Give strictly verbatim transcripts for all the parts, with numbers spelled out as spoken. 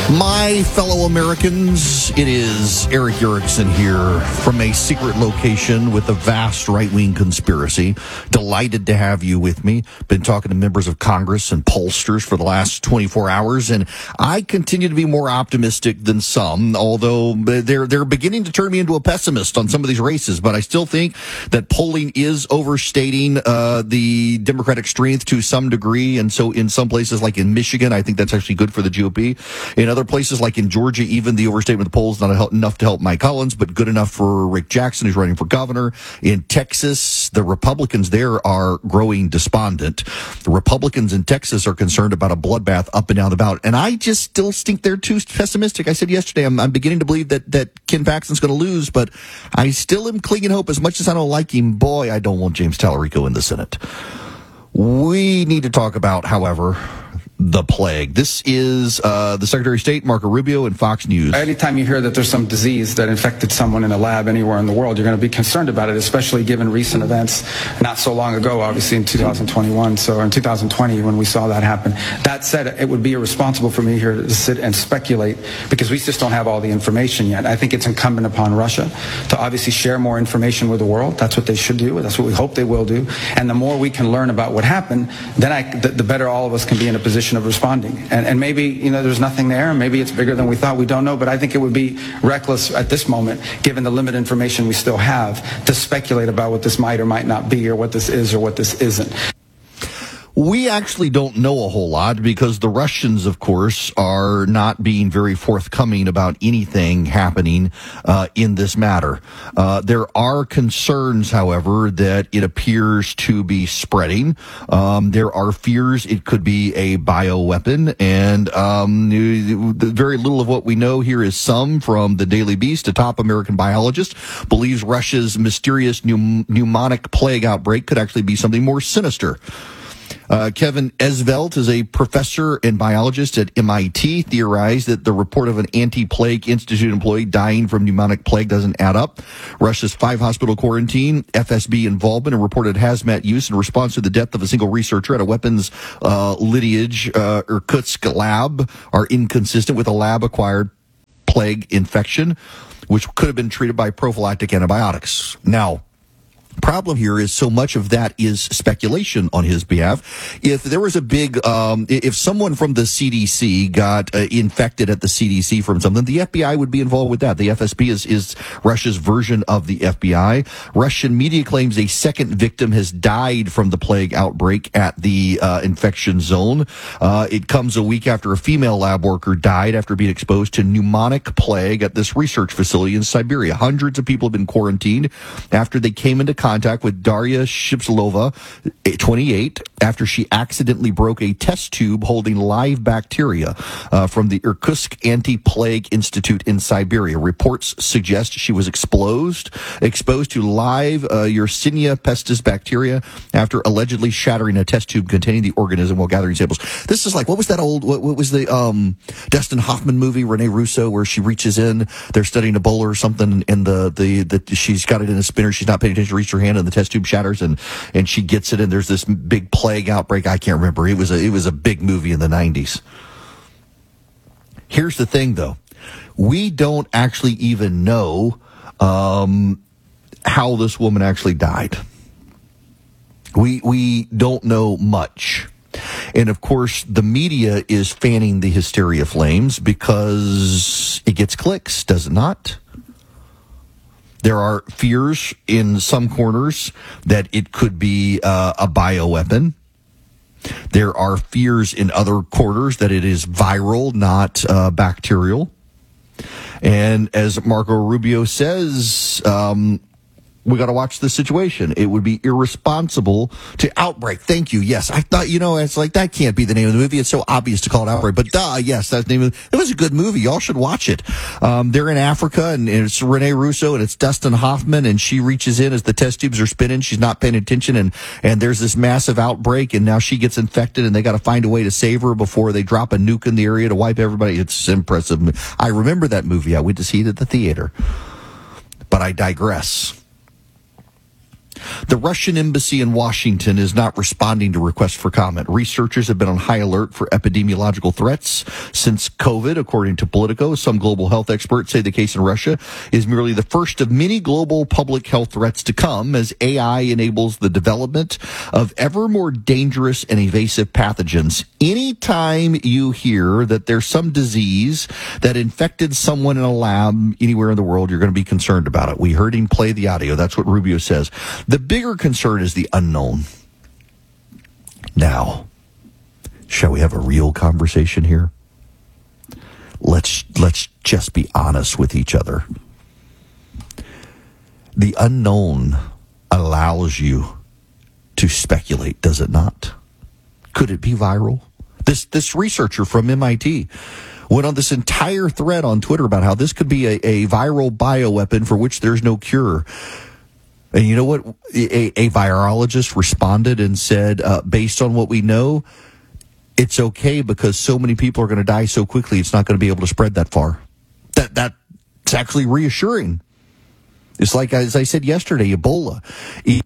My fellow Americans, it is Eric Erickson here from a secret location with a vast right-wing conspiracy. Delighted to have you with me. Been talking to members of Congress and pollsters for the last twenty-four hours, and I continue to be more optimistic than some, although they're they're beginning to turn me into a pessimist on some of these races. But I still think that polling is overstating uh, the Democratic strength to some degree, and so in some places, like in Michigan, I think that's actually good for the G O P. In other places, like in Georgia, even the overstatement of the polls not help, enough to help Mike Collins, but good enough for Rick Jackson, who's running for governor. In Texas, the Republicans there are growing despondent. The Republicans in Texas are concerned about a bloodbath up and down the ballot, and I just still think they're too pessimistic. I said yesterday, I'm, I'm beginning to believe that, that Ken Paxton's going to lose, but I still am clinging hope. As much as I don't like him, boy, I don't want James Tallarico in the Senate. We need to talk about, however, the plague. This is uh, the Secretary of State, Marco Rubio, and Fox News. Anytime you hear that there's some disease that infected someone in a lab anywhere in the world, you're going to be concerned about it, especially given recent events not so long ago, obviously in two thousand twenty-one, so in two thousand twenty when we saw that happen. That said, it would be irresponsible for me here to sit and speculate because we just don't have all the information yet. I think it's incumbent upon Russia to obviously share more information with the world. That's what they should do. That's what we hope they will do. And the more we can learn about what happened, then I, the, the better all of us can be in a position of responding. And, and maybe, you know, there's nothing there, and maybe it's bigger than we thought. We don't know, but I think it would be reckless at this moment, given the limited information we still have, to speculate about what this might or might not be, or what this is or what this isn't. We actually don't know a whole lot because the Russians, of course, are not being very forthcoming about anything happening uh, in this matter. Uh, there are concerns, however, that it appears to be spreading. Um, there are fears it could be a bioweapon, and um, very little of what we know here is some from the Daily Beast. A top American biologist believes Russia's mysterious pneum- pneumonic plague outbreak could actually be something more sinister. Uh, Kevin Esvelt is a professor and biologist at M I T, theorized that the report of an anti-plague institute employee dying from pneumonic plague doesn't add up. Russia's five-hospital quarantine, F S B involvement, and reported hazmat use in response to the death of a single researcher at a weapons uh, lineage uh, Irkutsk lab are inconsistent with a lab-acquired plague infection, which could have been treated by prophylactic antibiotics. Now, problem here is so much of that is speculation on his behalf. If there was a big, um, if someone from the C D C got uh, infected at the C D C from something, the F B I would be involved with that. The F S B is, is Russia's version of the F B I. Russian media claims a second victim has died from the plague outbreak at the uh, infection zone. Uh, it comes a week after a female lab worker died after being exposed to pneumonic plague at this research facility in Siberia. Hundreds of people have been quarantined after they came into contact contact with Daria Shipslova, twenty-eight, after she accidentally broke a test tube holding live bacteria uh, from the Irkutsk Anti-Plague Institute in Siberia. Reports suggest she was exposed, exposed to live uh, Yersinia pestis bacteria after allegedly shattering a test tube containing the organism while gathering samples. This is like, what was that old, what, what was the um, Dustin Hoffman movie, Rene Russo, where she reaches in, they're studying Ebola or something, and the, the, the she's got it in a spinner, she's not paying attention, reaches her hand and the test tube shatters, and and she gets it, and there's this big plague outbreak. I can't remember. It was a it was a big movie in the nineties. Here's the thing, though. We don't actually even know um, how this woman actually died. We we don't know much. And of course, the media is fanning the hysteria flames because it gets clicks, does it not? There are fears in some corners that it could be uh, a bioweapon. There are fears in other quarters that it is viral, not uh, bacterial. And as Marco Rubio says, um, we got to watch the situation. It would be irresponsible to outbreak. Thank you. Yes, I thought, you know, it's like, that can't be the name of the movie. It's so obvious to call it Outbreak. But duh, yes, that's the name of it. It was a good movie. Y'all should watch it. Um, they're in Africa, and it's Rene Russo, and it's Dustin Hoffman, and she reaches in as the test tubes are spinning. She's not paying attention, and, and there's this massive outbreak, and now she gets infected, and they got to find a way to save her before they drop a nuke in the area to wipe everybody. It's impressive. I remember that movie. I went to see it at the theater. But I digress. The Russian embassy in Washington is not responding to requests for comment. Researchers have been on high alert for epidemiological threats since COVID, according to Politico. Some global health experts say the case in Russia is merely the first of many global public health threats to come as A I enables the development of ever more dangerous and evasive pathogens. Anytime you hear that there's some disease that infected someone in a lab anywhere in the world, you're going to be concerned about it. We heard him play the audio. That's what Rubio says. The bigger concern is the unknown. Now, shall we have a real conversation here? Let's let's just be honest with each other. The unknown allows you to speculate, does it not? Could it be viral? This this researcher from M I T went on this entire thread on Twitter about how this could be a, a viral bioweapon for which there's no cure. And you know what? A, a virologist responded and said, uh, based on what we know, it's okay because so many people are going to die so quickly, it's not going to be able to spread that far. That That's actually reassuring. It's like, as I said yesterday, Ebola. It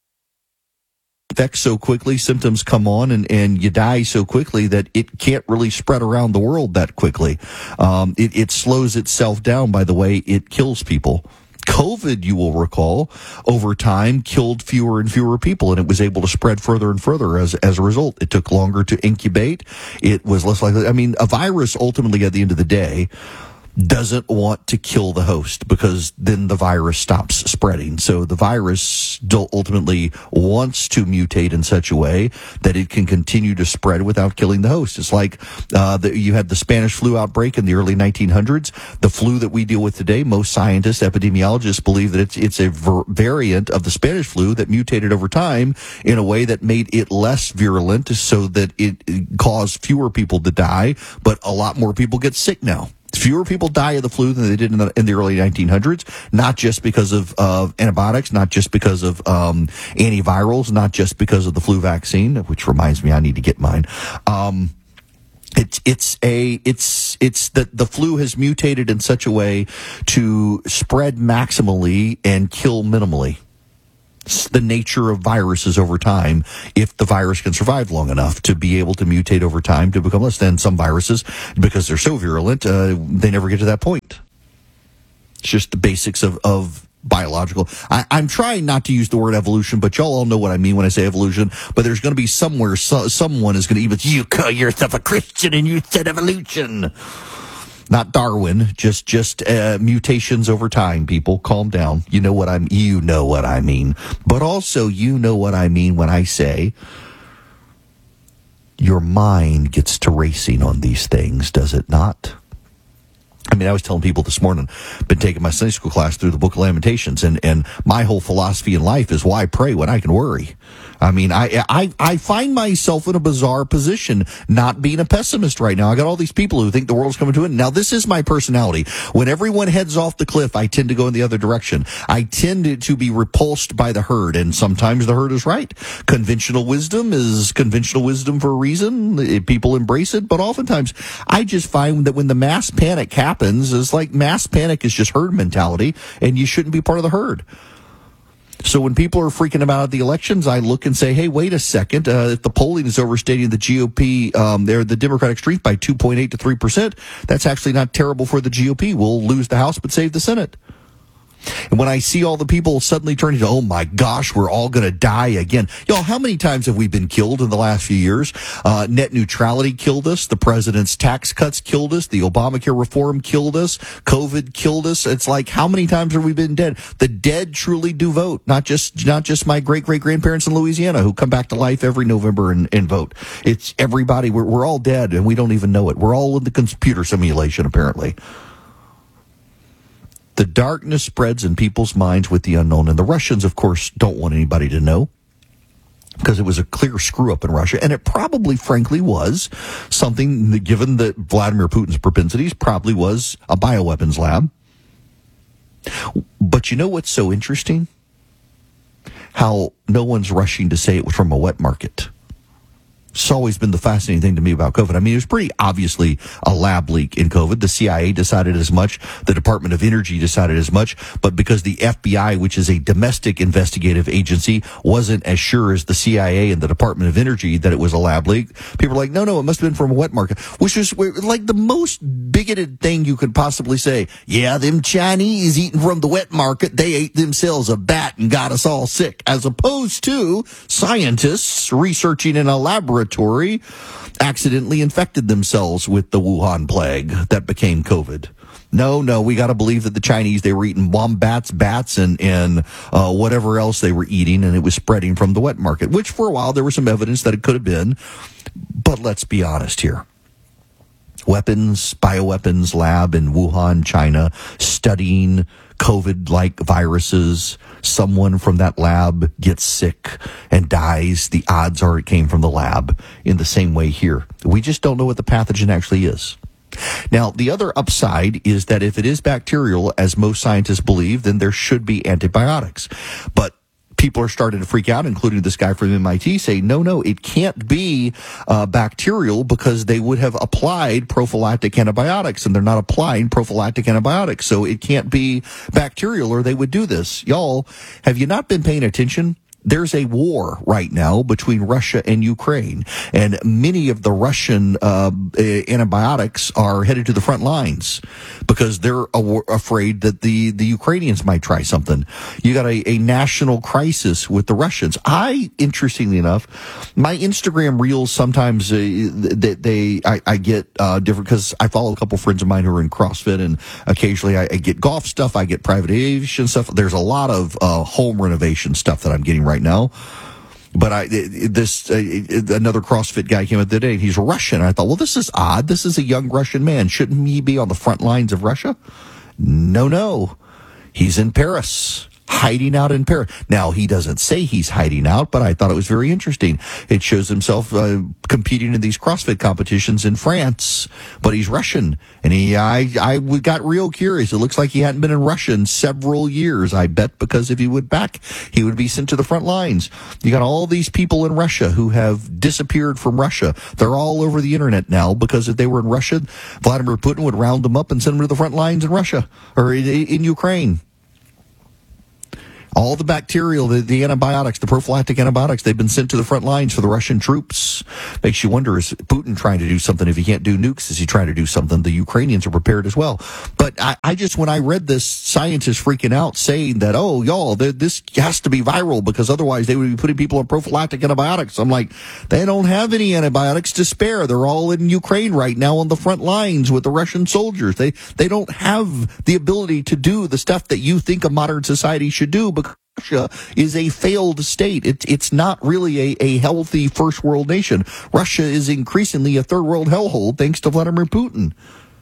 infects so quickly, symptoms come on, and, and you die so quickly that it can't really spread around the world that quickly. Um, it, it slows itself down by the way it kills people. COVID, you will recall, over time killed fewer and fewer people, and it was able to spread further and further as as a result. It took longer to incubate. It was less likely. I mean, a virus ultimately, at the end of the day, doesn't want to kill the host because then the virus stops spreading. So the virus ultimately wants to mutate in such a way that it can continue to spread without killing the host. It's like uh, the, you had the Spanish flu outbreak in the early nineteen hundreds. The flu that we deal with today, most scientists, epidemiologists believe that it's, it's a ver- variant of the Spanish flu that mutated over time in a way that made it less virulent so that it, it caused fewer people to die, but a lot more people get sick now. Fewer people die of the flu than they did in the, in the early nineteen hundreds, not just because of, of antibiotics, not just because of um, antivirals, not just because of the flu vaccine, which reminds me I need to get mine. Um, it's it's a it's it's that the flu has mutated in such a way to spread maximally and kill minimally. It's the nature of viruses over time, if the virus can survive long enough to be able to mutate over time to become less than some viruses, because they're so virulent, uh, they never get to that point. It's just the basics of, of biological. I, I'm trying not to use the word evolution, but y'all all know what I mean when I say evolution. But there's going to be somewhere, so, someone is going to even, you call yourself a Christian and you said evolution. Not Darwin, just just uh, mutations over time, people. Calm down. You know what I'm you know what I mean. But also you know what I mean when I say your mind gets to racing on these things, does it not? I mean, I was telling people this morning, been taking my Sunday school class through the Book of Lamentations, and, and my whole philosophy in life is why pray when I can worry. I mean, I, I, I find myself in a bizarre position, not being a pessimist right now. I got all these people who think the world's coming to an end. Now, this is my personality. When everyone heads off the cliff, I tend to go in the other direction. I tend to, to be repulsed by the herd, and sometimes the herd is right. Conventional wisdom is conventional wisdom for a reason. People embrace it, but oftentimes I just find that when the mass panic happens, it's like mass panic is just herd mentality, and you shouldn't be part of the herd. So when people are freaking about the elections, I look and say, hey, wait a second. Uh, if the polling is overstating the G O P, um, they're the Democratic strength by two point eight to three percent, that's actually not terrible for the G O P. We'll lose the House but save the Senate. And when I see all the people suddenly turning to, oh my gosh, we're all going to die again. Y'all, how many times have we been killed in the last few years? Uh, net neutrality killed us. The president's tax cuts killed us. The Obamacare reform killed us. COVID killed us. It's like, how many times have we been dead? The dead truly do vote. Not just, not just my great great grandparents in Louisiana who come back to life every November and, and vote. It's everybody. We're, we're all dead and we don't even know it. We're all in the computer simulation, apparently. The darkness spreads in people's minds with the unknown. And the Russians, of course, don't want anybody to know because it was a clear screw-up in Russia. And it probably, frankly, was something, that, given that Vladimir Putin's propensities, probably was a bioweapons lab. But you know what's so interesting? How no one's rushing to say it was from a wet market. It's always been the fascinating thing to me about COVID. I mean, it was pretty obviously a lab leak in COVID. The C I A decided as much. The Department of Energy decided as much. But because the F B I, which is a domestic investigative agency, wasn't as sure as the C I A and the Department of Energy that it was a lab leak, people were like, no, no, it must have been from a wet market, which is like the most bigoted thing you could possibly say. Yeah, them Chinese eating from the wet market, they ate themselves a bat and got us all sick, as opposed to scientists researching in a laboratory accidentally infected themselves with the Wuhan plague that became COVID. No, no, we got to believe that the Chinese, they were eating wombats, bats, and, and uh, whatever else they were eating, and it was spreading from the wet market, which for a while there was some evidence that it could have been. But let's be honest here. Weapons, bioweapons lab in Wuhan, China, studying COVID-like viruses. Someone from that lab gets sick and dies. The odds are it came from the lab. In the same way here, we just don't know what the pathogen actually is. Now, the other upside is that if it is bacterial, as most scientists believe, then there should be antibiotics. But people are starting to freak out, including this guy from M I T, saying, no, no, it can't be uh, bacterial because they would have applied prophylactic antibiotics, and they're not applying prophylactic antibiotics. So it can't be bacterial, or they would do this. Y'all, have you not been paying attention? There's a war right now between Russia and Ukraine, and many of the Russian uh, antibiotics are headed to the front lines because they're a- afraid that the, the Ukrainians might try something. You got a, a national crisis with the Russians. I, interestingly enough, my Instagram reels sometimes uh, they, they I, I get uh, different because I follow a couple friends of mine who are in CrossFit, and occasionally I, I get golf stuff, I get private aviation stuff. There's a lot of uh, home renovation stuff that I'm getting right now. But I, this, uh, another CrossFit guy came up the other day, and he's Russian. And I thought, well, this is odd. This is a young Russian man. Shouldn't he be on the front lines of Russia? No, no. He's in Paris, hiding out in Paris. Now, he doesn't say he's hiding out, but I thought it was very interesting. It shows himself uh, competing in these CrossFit competitions in France, but he's Russian. And he, I, I got real curious. It looks like he hadn't been in Russia in several years, I bet, because if he went back, he would be sent to the front lines. You got all these people in Russia who have disappeared from Russia. They're all over the internet now because if they were in Russia, Vladimir Putin would round them up and send them to the front lines in Russia or in, in Ukraine. All the bacterial, the, the antibiotics, the prophylactic antibiotics, they've been sent to the front lines for the Russian troops. Makes you wonder, is Putin trying to do something? If he can't do nukes, is he trying to do something? The Ukrainians are prepared as well. But I, I just, when I read this, scientists freaking out saying that, oh, y'all, this has to be viral because otherwise they would be putting people on prophylactic antibiotics. I'm like, they don't have any antibiotics to spare. They're all in Ukraine right now on the front lines with the Russian soldiers. They, they don't have the ability to do the stuff that you think a modern society should do because Russia is a failed state. It, it's not really a, a healthy first world nation. Russia is increasingly a third world hellhole thanks to Vladimir Putin.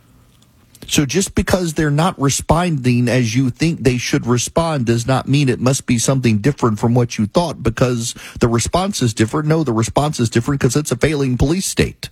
So just because they're not responding as you think they should respond does not mean it must be something different from what you thought because the response is different. No, the response is different because it's a failing police state.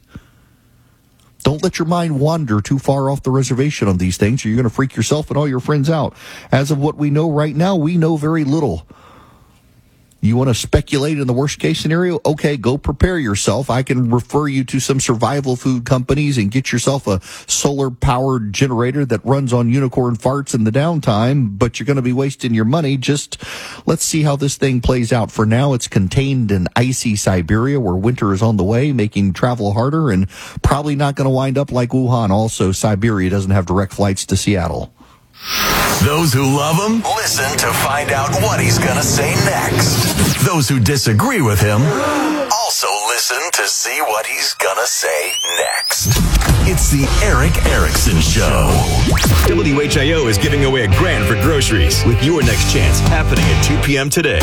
Don't let your mind wander too far off the reservation on these things, or you're going to freak yourself and all your friends out. As of what we know right now, we know very little. You want to speculate in the worst case scenario? Okay, go prepare yourself. I can refer you to some survival food companies and get yourself a solar powered generator that runs on unicorn farts in the downtime, but you're going to be wasting your money. Just let's see how this thing plays out. For now, it's contained in icy Siberia where winter is on the way, making travel harder and probably not going to wind up like Wuhan. Also, Siberia doesn't have direct flights to Seattle. Those who love him, listen to find out what he's going to say next. Those who disagree with him, also listen to see what he's going to say next. It's the Erick Erickson Show. W H I O is giving away a grand for groceries with your next chance happening at two p.m. today.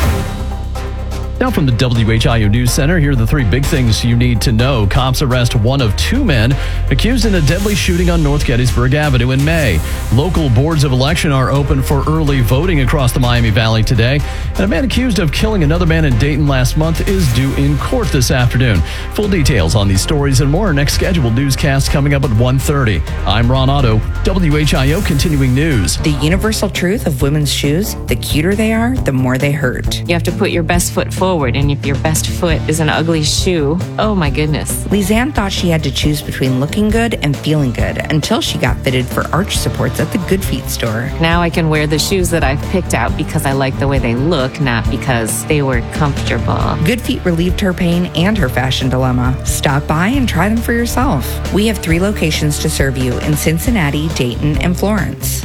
Now from the W H I O News Center, here are the three big things you need to know. Cops arrest one of two men accused in a deadly shooting on North Gettysburg Avenue in May. Local boards of election are open for early voting across the Miami Valley today. And a man accused of killing another man in Dayton last month is due in court this afternoon. Full details on these stories and more next scheduled newscast coming up at one thirty. I'm Ron Otto, W H I O Continuing News. The universal truth of women's shoes, the cuter they are, the more they hurt. You have to put your best foot forward forward, and if your best foot is an ugly shoe, oh my goodness. Lizanne thought she had to choose between looking good and feeling good until she got fitted for arch supports at the Good Feet store. Now I can wear the shoes that I've picked out because I like the way they look, not because they were comfortable. Good Feet relieved her pain and her fashion dilemma. Stop by and try them for yourself. We have three locations to serve you in Cincinnati, Dayton, and Florence.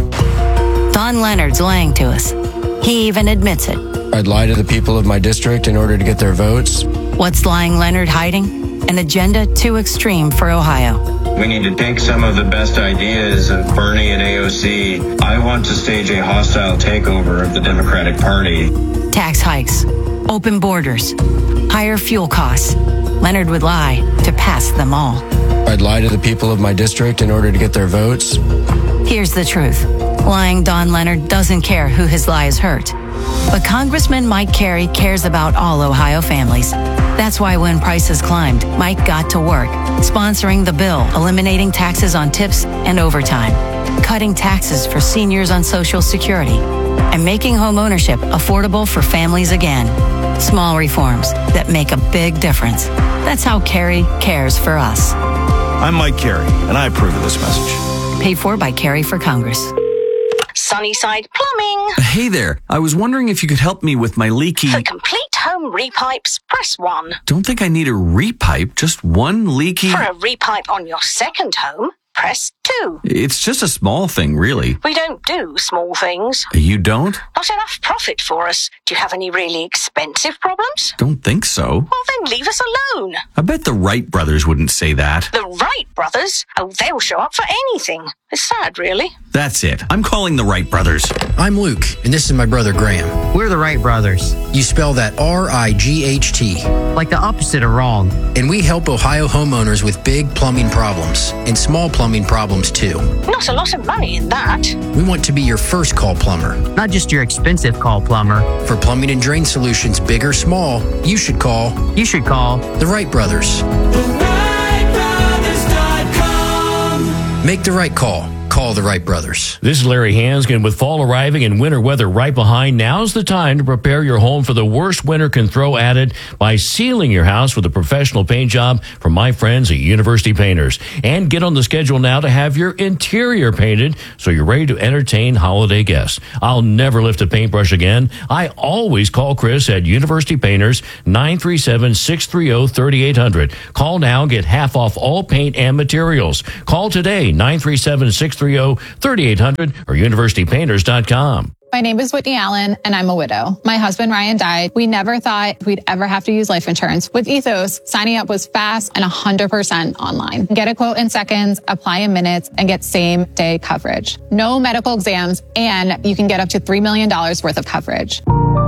Don Leonard's lying to us. He even admits it. I'd lie to the people of my district in order to get their votes. What's lying Leonard hiding? An agenda too extreme for Ohio. We need to take some of the best ideas of Bernie and A O C. I want to stage a hostile takeover of the Democratic Party. Tax hikes, open borders, higher fuel costs. Leonard would lie to pass them all. I'd lie to the people of my district in order to get their votes. Here's the truth. Lying Don Leonard doesn't care who his lies hurt. But Congressman Mike Carey cares about all Ohio families. That's why when prices climbed, Mike got to work, sponsoring the bill, eliminating taxes on tips and overtime, cutting taxes for seniors on Social Security, and making home ownership affordable for families again. Small reforms that make a big difference. That's how Carey cares for us. I'm Mike Carey, and I approve of this message. Paid for by Carey for Congress. Sunnyside Plumbing. Hey there. I was wondering if you could help me with my leaky... For complete home repipes, press one. Don't think I need a repipe, just one leaky... For a repipe on your second home, press two. It's just a small thing, really. We don't do small things. You don't? Not enough profit for us. Do you have any really expensive problems? Don't think so. Well, then leave us alone. I bet the Wright brothers wouldn't say that. The Wright brothers? Oh, they'll show up for anything. It's sad, really. That's it. I'm calling the Wright brothers. I'm Luke, and this is my brother Graham. We're the Wright brothers. You spell that R I G H T. Like the opposite of wrong. And we help Ohio homeowners with big plumbing problems and small plumbing problems too. Not a lot of money in that. We want to be your first call plumber. Not just your expensive call plumber. For plumbing and drain solutions, big or small, you should call. You should call the Wright brothers. the wright brothers dot com. Make the right call. Call the Wright brothers. This is Larry Hanskin. With fall arriving and winter weather right behind, now's the time to prepare your home for the worst winter can throw at it by sealing your house with a professional paint job from my friends at University Painters. And get on the schedule now to have your interior painted so you're ready to entertain holiday guests. I'll never lift a paintbrush again. I always call Chris at University Painters, nine three seven, six three zero, three eight zero zero. Call now and get half off all paint and materials. Call today, nine three seven, six three zero, three eight zero zero or university painters dot com. My name is Whitney Allen, and I'm a widow. My husband, Ryan, died. We never thought we'd ever have to use life insurance. With Ethos, signing up was fast and one hundred percent online. Get a quote in seconds, apply in minutes, and get same-day coverage. No medical exams, and you can get up to three million dollars worth of coverage.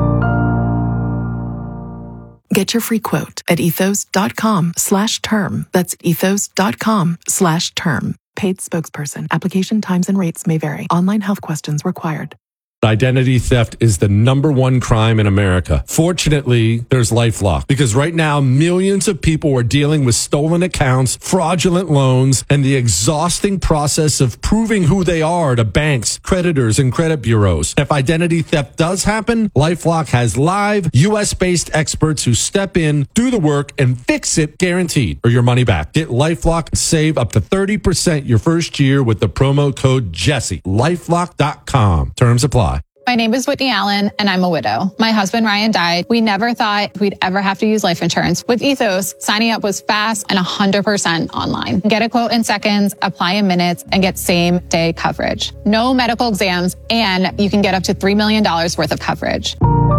Get your free quote at ethos.com slash term. That's ethos.com slash term. Paid spokesperson. Application times and rates may vary. Online health questions required. Identity theft is the number one crime in America. Fortunately, there's LifeLock, because right now millions of people are dealing with stolen accounts, fraudulent loans, and the exhausting process of proving who they are to banks, creditors, and credit bureaus. If identity theft does happen, LifeLock has live U S-based experts who step in, do the work, and fix it guaranteed, or your money back. Get LifeLock and save up to thirty percent your first year with the promo code Jesse. LifeLock dot com. Terms apply. My name is Whitney Allen, and I'm a widow. My husband, Ryan, died. We never thought we'd ever have to use life insurance. With Ethos, signing up was fast and one hundred percent online. Get a quote in seconds, apply in minutes, and get same-day coverage. No medical exams, and you can get up to three million dollars worth of coverage.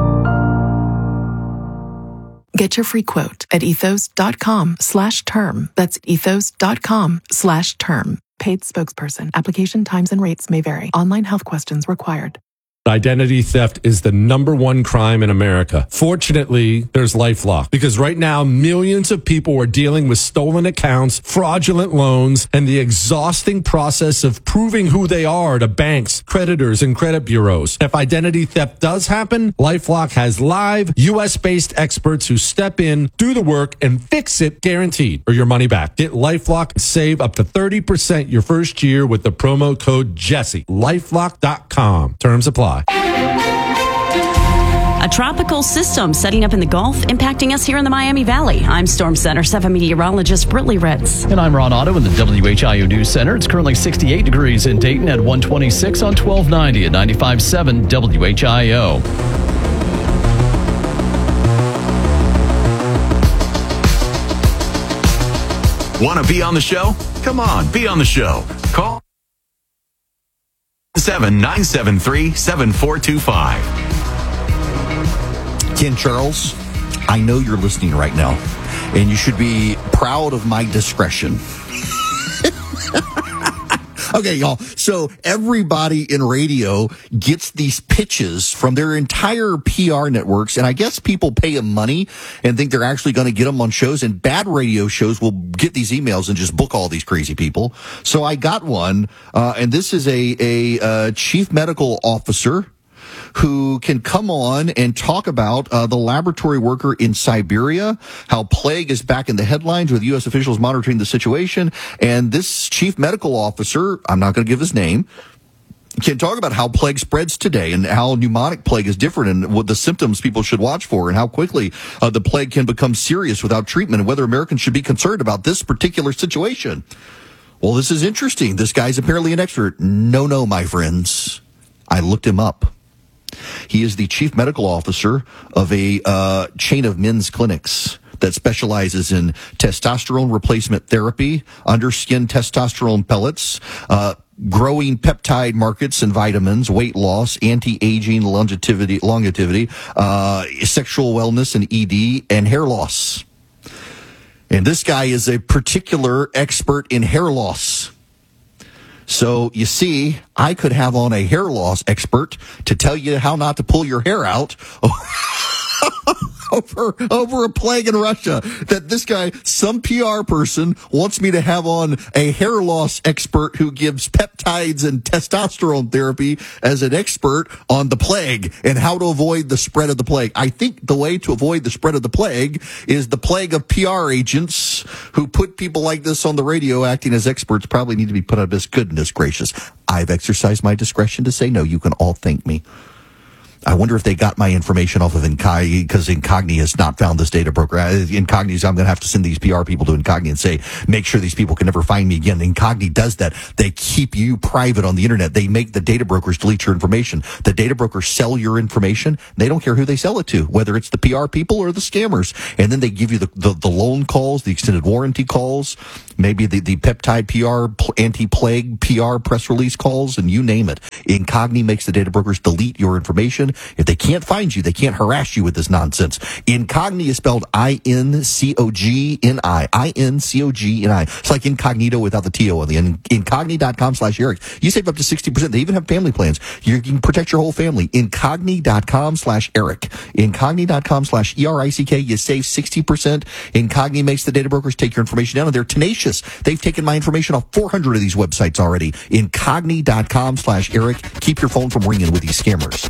Get your free quote at ethos.com slash term. That's ethos.com slash term. Paid spokesperson. Application times and rates may vary. Online health questions required. Identity theft is the number one crime in America. Fortunately, there's LifeLock, because right now millions of people are dealing with stolen accounts, fraudulent loans, and the exhausting process of proving who they are to banks, creditors, and credit bureaus. If identity theft does happen, LifeLock has live U S-based experts who step in, do the work, and fix it guaranteed, or your money back. Get LifeLock and save up to thirty percent your first year with the promo code Jesse. LifeLock dot com. Terms apply. A tropical system setting up in the Gulf, impacting us here in the Miami Valley. I'm Storm Center seven meteorologist Brittany Ritz. And I'm Ron Otto in the W H I O News Center. It's currently sixty-eight degrees in Dayton at one twenty-six on twelve ninety at ninety-five point seven W H I O. Want to be on the show? Come on, be on the show. Call seven nine seven three seven four two five. Ken Charles, I know you're listening right now, and you should be proud of my discretion. Okay, y'all. So everybody in radio gets these pitches from their entire P R networks, and I guess people pay them money and think they're actually going to get them on shows, and bad radio shows will get these emails and just book all these crazy people. So I got one, uh, and this is a, a, uh, chief medical officer who can come on and talk about uh, the laboratory worker in Siberia, how plague is back in the headlines with U S officials monitoring the situation. And this chief medical officer, I'm not going to give his name, can talk about how plague spreads today and how pneumonic plague is different and what the symptoms people should watch for and how quickly uh, the plague can become serious without treatment and whether Americans should be concerned about this particular situation. Well, this is interesting. This guy's apparently an expert. No, no, my friends. I looked him up. He is the chief medical officer of a uh, chain of men's clinics that specializes in testosterone replacement therapy, underskin testosterone pellets, uh, growing peptide markets and vitamins, weight loss, anti-aging, longevity, longevity, uh, sexual wellness and E D, and hair loss. And this guy is a particular expert in hair loss. So, you see, I could have on a hair loss expert to tell you how not to pull your hair out over over a plague in Russia. That this guy, some P R person, wants me to have on a hair loss expert who gives peptides and testosterone therapy as an expert on the plague and how to avoid the spread of the plague. I think the way to avoid the spread of the plague is the plague of P R agents who put people like this on the radio acting as experts probably need to be put out of this. Goodness gracious. I've exercised my discretion to say no. You can all thank me. I wonder if they got my information off of Incogni, because Incogni has not found this data broker. Incogni, I'm going to have to send these P R people to Incogni and say, make sure these people can never find me again. Incogni does that. They keep you private on the internet. They make the data brokers delete your information. The data brokers sell your information. They don't care who they sell it to, whether it's the P R people or the scammers. And then they give you the, the, the loan calls, the extended warranty calls, maybe the, the peptide P R, anti-plague P R press release calls, and you name it. Incogni makes the data brokers delete your information. If they can't find you, they can't harass you with this nonsense. Incogni is spelled I N C O G N I. I N C O G N I. It's like incognito without the T O on the end. Incogni.com slash Eric. You save up to sixty percent. They even have family plans. You can protect your whole family. Incogni.com slash Eric. Incogni.com slash E R I C K. You save sixty percent. Incogni makes the data brokers take your information down, and they're tenacious. They've taken my information off four hundred of these websites already. Incogni.com slash Eric. Keep your phone from ringing with these scammers.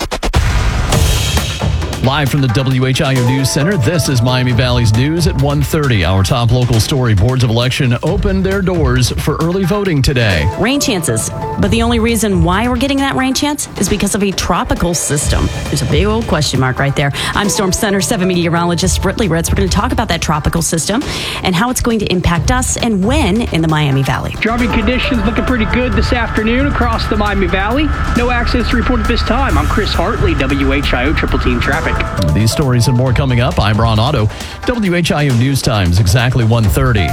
Live from the W H I O News Center, this is Miami Valley's News at one thirty. Our top local story, boards of election opened their doors for early voting today. Rain chances. But the only reason why we're getting that rain chance is because of a tropical system. There's a big old question mark right there. I'm Storm Center seven meteorologist Brittany Ritz. We're going to talk about that tropical system and how it's going to impact us and when in the Miami Valley. Driving conditions looking pretty good this afternoon across the Miami Valley. No accidents reported this time. I'm Chris Hartley, W H I O Triple Team Traffic. These stories and more coming up. I'm Ron Otto. W H I O News Times, exactly one thirty.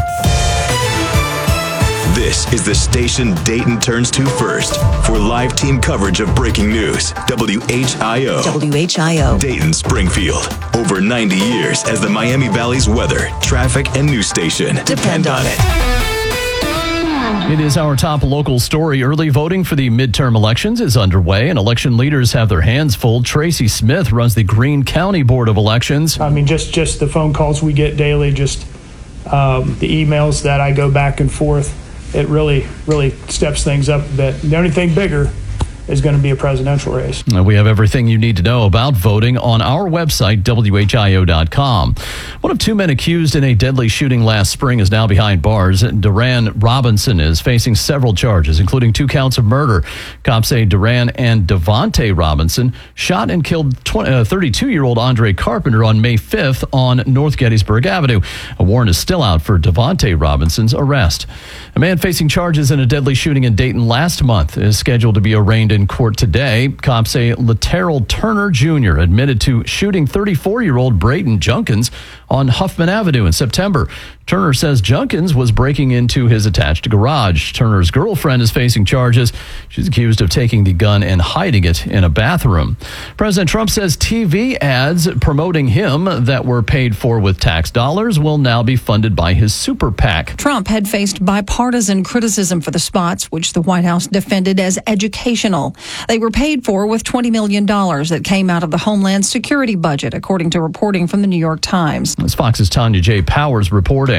This is the station Dayton turns to first for live team coverage of breaking news. W H I O. W H I O. Dayton, Springfield. Over ninety years as the Miami Valley's weather, traffic, and news station. Depend on it. It is our top local story. Early voting for the midterm elections is underway, and election leaders have their hands full. Tracy Smith runs the Greene County Board of Elections. I mean, just, just the phone calls we get daily, just um, the emails that I go back and forth, it really, really steps things up a bit. The only thing bigger is going to be a presidential race. We have everything you need to know about voting on our website, W H I O dot com. One of two men accused in a deadly shooting last spring is now behind bars. Duran Robinson is facing several charges, including two counts of murder. Cops say Duran and Devontae Robinson shot and killed thirty-two-year-old Andre Carpenter on May fifth on North Gettysburg Avenue. A warrant is still out for Devontae Robinson's arrest. A man facing charges in a deadly shooting in Dayton last month is scheduled to be arraigned in court today. Cops say Laterrell Turner Junior admitted to shooting thirty-four-year-old Brayden Junkins on Huffman Avenue in September. Turner says Junkins was breaking into his attached garage. Turner's girlfriend is facing charges. She's accused of taking the gun and hiding it in a bathroom. President Trump says T V ads promoting him that were paid for with tax dollars will now be funded by his super PAC. Trump had faced bipartisan criticism for the spots, which the White House defended as educational. They were paid for with twenty million dollars that came out of the Homeland Security budget, according to reporting from the New York Times. That's Fox's Tanya J. Powers reporting.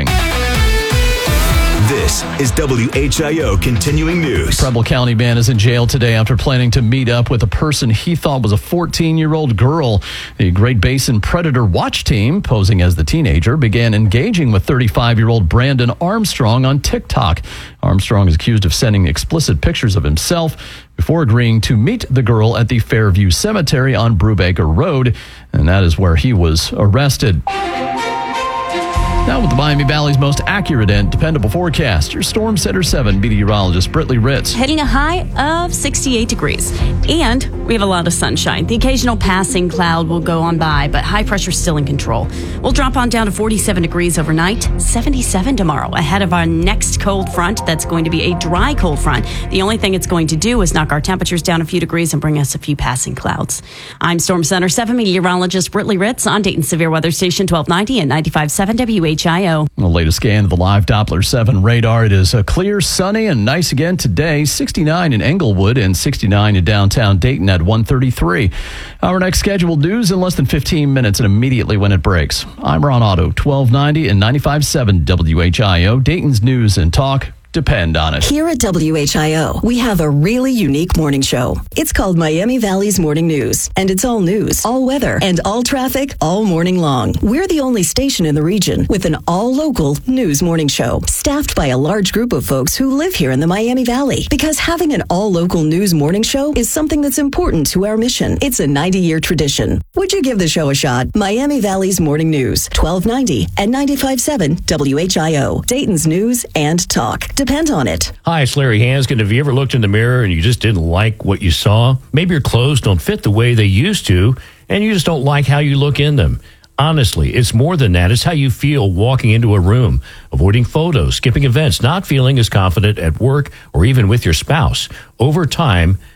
This is W H I O Continuing News. Preble County man is in jail today after planning to meet up with a person he thought was a fourteen-year-old girl. The Great Basin Predator Watch Team, posing as the teenager, began engaging with thirty-five-year-old Brandon Armstrong on TikTok. Armstrong is accused of sending explicit pictures of himself before agreeing to meet the girl at the Fairview Cemetery on Brubaker Road, and that is where he was arrested. Now with the Miami Valley's most accurate and dependable forecast, your Storm Center seven meteorologist Britley Ritz. Hitting a high of sixty-eight degrees. And we have a lot of sunshine. The occasional passing cloud will go on by, but high pressure still in control. We'll drop on down to forty-seven degrees overnight, seventy-seven tomorrow, ahead of our next cold front. That's going to be a dry cold front. The only thing it's going to do is knock our temperatures down a few degrees and bring us a few passing clouds. I'm Storm Center seven meteorologist Britley Ritz on Dayton Severe Weather Station twelve ninety and ninety-five point seven W H I O. The latest scan of the live Doppler seven radar. It is a clear, sunny, and nice again today. sixty-nine in Englewood and sixty-nine in downtown Dayton at one thirty-three. Our next scheduled news in less than fifteen minutes and immediately when it breaks. I'm Ron Otto, twelve ninety and ninety-five point seven W H I O. Dayton's news and talk. Depend on it. Here at W H I O, we have a really unique morning show. It's called Miami Valley's Morning News, and it's all news, all weather, and all traffic all morning long. We're the only station in the region with an all-local news morning show, staffed by a large group of folks who live here in the Miami Valley. Because having an all-local news morning show is something that's important to our mission. It's a ninety-year tradition. Would you give the show a shot? Miami Valley's Morning News, twelve ninety and ninety-five point seven W H I O. Dayton's news and talk. Depend on it. Hi, it's Larry Hanskin. Have you ever looked in the mirror and you just didn't like what you saw? Maybe your clothes don't fit the way they used to, and you just don't like how you look in them. Honestly, it's more than that. It's how you feel walking into a room, avoiding photos, skipping events, not feeling as confident at work or even with your spouse. Over time,